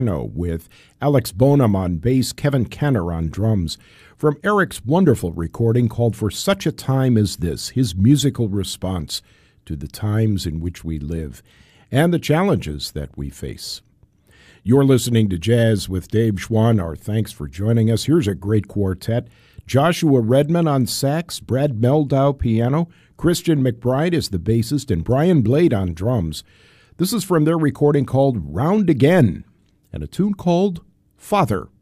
with Alex Bonham on bass, Kevin Kenner on drums. From Eric's wonderful recording called For Such a Time as This, his musical response to the times in which we live and the challenges that we face. You're listening to Jazz with Dave Schwann. Our thanks for joining us. Here's a great quartet. Joshua Redman on sax, Brad Meldau piano, Christian McBride is the bassist, and Brian Blade on drums. This is from their recording called Round Again, and a tune called Father.